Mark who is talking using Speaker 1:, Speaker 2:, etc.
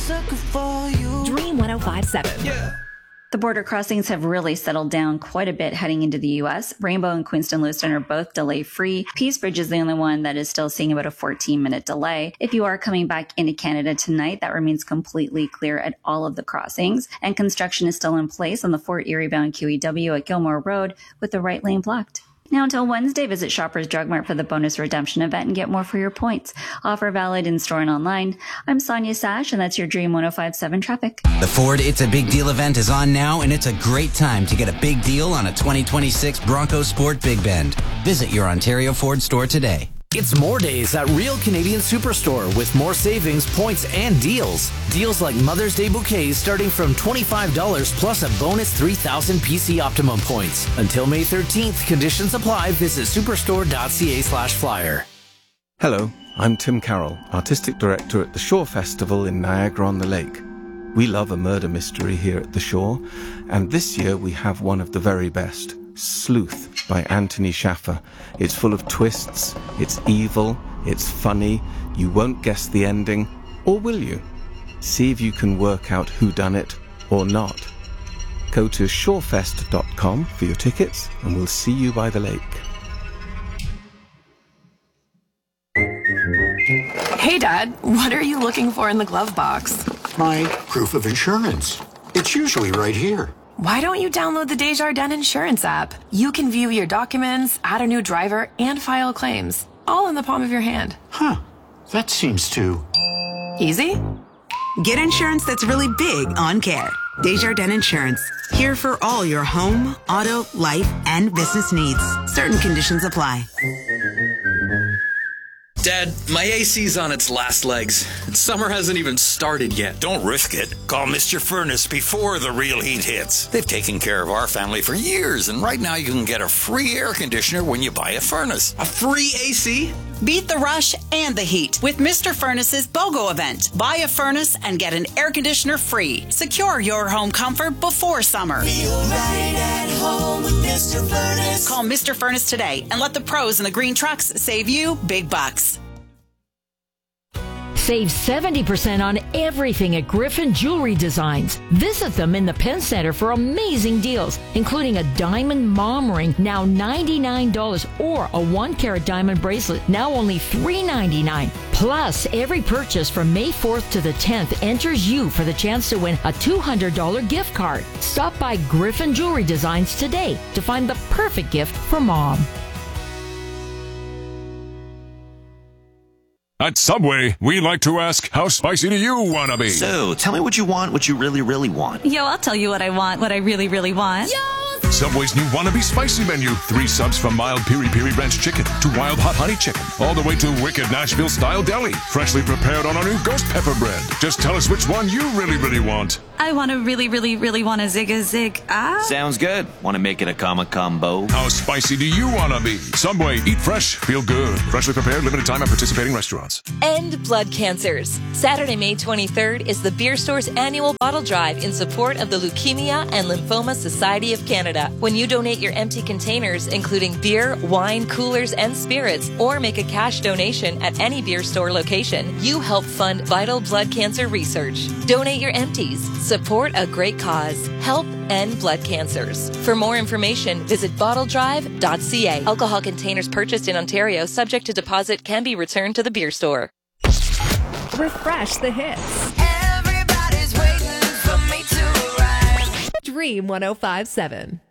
Speaker 1: sucker for you.
Speaker 2: Dream 105.7.
Speaker 1: Yeah.
Speaker 3: The border crossings have really settled down quite a bit heading into the U.S. Rainbow and Queenston-Lewiston are both delay-free. Peace Bridge is the only one that is still seeing about a 14-minute delay. If you are coming back into Canada tonight, that remains completely clear at all of the crossings. And construction is still in place on the Fort Erie-bound QEW at Gilmore Road with the right lane blocked. Now until Wednesday, visit Shoppers Drug Mart for the bonus redemption event and get more for your points. Offer valid in-store and online. I'm Sonia Sash, and that's your Dream 105.7 traffic.
Speaker 4: The Ford It's a Big Deal event is on now, and it's a great time to get a big deal on a 2026 Bronco Sport Big Bend. Visit your Ontario Ford store today.
Speaker 5: It's more days at Real Canadian Superstore with more savings, points, and deals. Deals like Mother's Day bouquets starting from $25 plus a bonus 3,000 PC Optimum points. Until May 13th, conditions apply. Visit superstore.ca/flyer.
Speaker 6: Hello, I'm Tim Carroll, Artistic Director at the Shore Festival in Niagara-on-the-Lake. We love a murder mystery here at the Shore, and this year we have one of the very best, Sleuth by Anthony Shaffer. It's full of twists, it's evil, it's funny, you won't guess the ending, or will you? See if you can work out who done it or not. Go to shorefest.com for your tickets, and we'll see you by the lake.
Speaker 7: Hey, Dad, what are you looking for in the glove box?
Speaker 8: My proof of insurance. It's usually right here.
Speaker 7: Why don't you download the Desjardins Insurance app? You can view your documents, add a new driver, and file claims, all in the palm of your hand.
Speaker 8: Huh. That seems too...
Speaker 7: Easy?
Speaker 9: Get insurance that's really big on care. Desjardins Insurance. Here for all your home, auto, life, and business needs. Certain conditions apply.
Speaker 10: Dad, my AC's on its last legs. Summer hasn't even started yet.
Speaker 11: Don't risk it. Call Mr. Furnace before the real heat hits. They've taken care of our family for years, and right now you can get a free air conditioner when you buy a furnace.
Speaker 10: A free AC?
Speaker 12: Beat the rush and the heat with Mr. Furnace's BOGO event. Buy a furnace and get an air conditioner free. Secure your home comfort before summer.
Speaker 1: Feel right at home with Mr. Furnace.
Speaker 12: Call Mr. Furnace today and let the pros in the green trucks save you big bucks.
Speaker 13: Save 70% on everything at Griffin Jewelry Designs. Visit them in the Penn Center for amazing deals, including a diamond mom ring, now $99, or a 1-carat diamond bracelet, now only $3.99. Plus, every purchase from May 4th to the 10th enters you for the chance to win a $200 gift card. Stop by Griffin Jewelry Designs today to find the perfect gift for mom.
Speaker 14: At Subway, we like to ask, how spicy do you want to be?
Speaker 15: So, tell me what you want, what you really, really want.
Speaker 16: Yo, I'll tell you what I want, what I really, really want.
Speaker 14: Yo! Subway's new Wannabe Spicy menu. 3 subs from mild piri-piri ranch chicken to wild hot honey chicken, all the way to wicked Nashville-style deli, freshly prepared on our new ghost pepper bread. Just tell us which one you really, really want.
Speaker 16: I want to really, really, really want a zig.
Speaker 15: Sounds good. Want to make it a combo?
Speaker 14: How spicy do you want to be? Subway, eat fresh, feel good. Freshly prepared, limited time at participating restaurants.
Speaker 17: End blood cancers. Saturday, May 23rd is the Beer Store's annual bottle drive in support of the Leukemia and Lymphoma Society of Canada. When you donate your empty containers, including beer, wine, coolers, and spirits, or make a cash donation at any Beer Store location, you help fund vital blood cancer research. Donate your empties. Support a great cause. Help end blood cancers. For more information, visit bottledrive.ca. Alcohol containers purchased in Ontario, subject to deposit, can be returned to the Beer Store.
Speaker 2: Refresh the hits.
Speaker 1: Everybody's waiting for me to arrive.
Speaker 2: Dream 105.7.